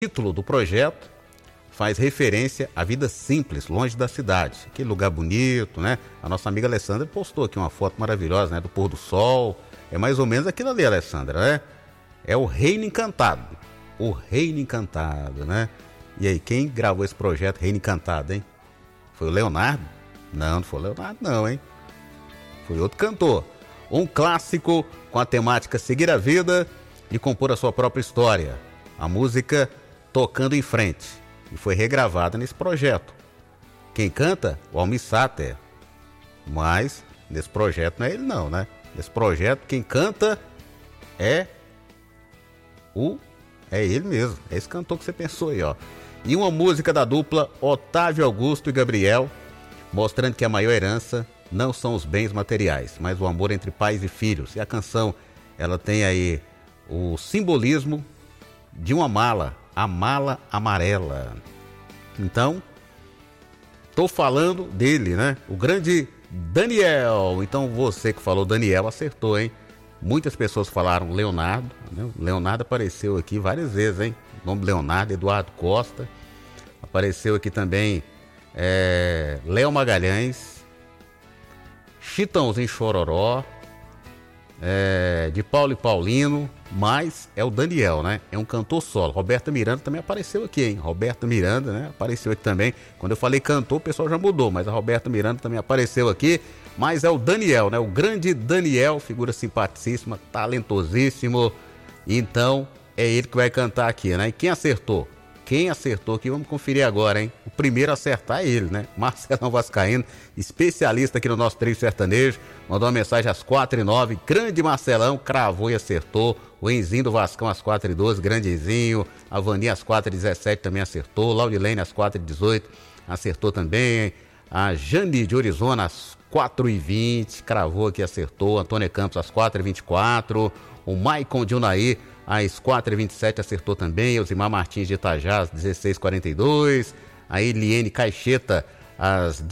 título do projeto faz referência à vida simples, longe da cidade. Aquele lugar bonito, né? A nossa amiga Alessandra postou aqui uma foto maravilhosa, né? Do pôr do sol. É mais ou menos aquilo ali, Alessandra, né? É o Reino Encantado. O Reino Encantado, né? E aí, quem gravou esse projeto Reino Encantado, hein? Foi o Leonardo? Não foi o Leonardo não, hein? Foi outro cantor. Um clássico com a temática seguir a vida e compor a sua própria história. A música Tocando em Frente. E foi regravada nesse projeto. Quem canta? O Almir Sater. Mas nesse projeto não é ele não, né? Nesse projeto quem canta é ele mesmo. É esse cantor que você pensou aí, ó. E uma música da dupla Otávio Augusto e Gabriel, mostrando que a maior herança não são os bens materiais, mas o amor entre pais e filhos. E a canção, ela tem aí o simbolismo de uma mala, a mala amarela. Então, tô falando dele, né? O grande Daniel. Então, você que falou Daniel acertou, hein? Muitas pessoas falaram Leonardo, né? Leonardo apareceu aqui várias vezes, hein? O nome Leonardo, Eduardo Costa. Apareceu aqui também Léo Magalhães, Chitãozinho Chororó, de Paulo e Paulino, mas é o Daniel, né? É um cantor solo. Roberta Miranda também apareceu aqui, hein? Roberta Miranda, né? Apareceu aqui também. Quando eu falei cantor, o pessoal já mudou, mas a Roberta Miranda também apareceu aqui. Mas é o Daniel, né? O grande Daniel, figura simpaticíssima, talentosíssimo. Então, é ele que vai cantar aqui, né? E quem acertou? Quem acertou aqui, vamos conferir agora, hein? O primeiro a acertar é ele, né? Marcelão Vascaíno, especialista aqui no nosso trio sertanejo. Mandou uma mensagem às 4h09. Grande Marcelão, cravou e acertou. O Enzinho do Vascão às 4h12, grande Enzinho. A Vaninha às 4h17 também acertou. Laudilene às 4h18 acertou também. A Jane de Orizona às 4h20, cravou aqui, acertou. Antônio Campos às 4h24. O Maicon de Unaí às 4h27 acertou também. Elzimar Martins de Itajá às 16h42. A Eliene Caixeta às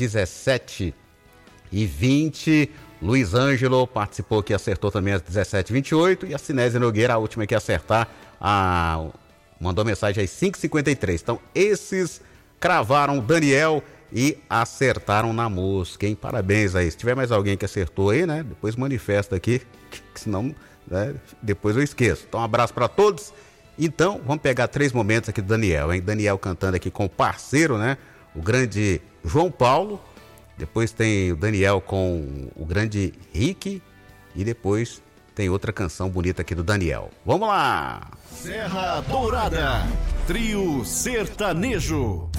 17h20. Luiz Ângelo participou aqui, acertou também às 17h28. E a Cinésia Nogueira, a última que acertar, mandou mensagem às 5h53. Então, esses cravaram Daniel e acertaram na música, hein? Parabéns aí. Se tiver mais alguém que acertou aí, né? Depois manifesta aqui, que senão, né, depois eu esqueço. Então, um abraço para todos. Então, vamos pegar 3 momentos aqui do Daniel, hein? Daniel cantando aqui com o parceiro, né? O grande João Paulo. Depois tem o Daniel com o grande Rick. E depois tem outra canção bonita aqui do Daniel. Vamos lá! Serra Dourada, trio sertanejo.